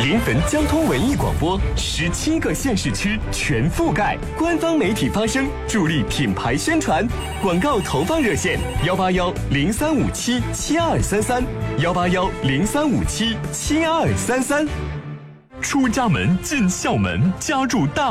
临汾交通文艺广播，17个县市区全覆盖，官方媒体发声，助力品牌宣传。广告投放热线：18103577233，18103577233。出家门进校门，加入大